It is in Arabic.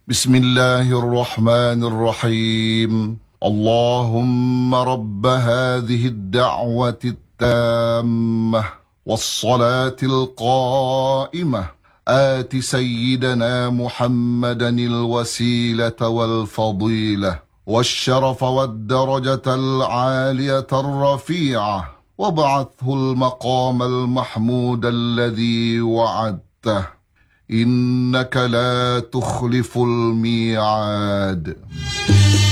بسم الله الرحمن الرحيم. اللهم رب هذه الدعوة التامة والصلاة القائمة آت سيدنا محمدا الوسيلة والفضيلة والشرف والدرجة العالية الرفيعة، وابعثه المقام المحمود الذي وعدته، إنك لا تخلف الميعاد.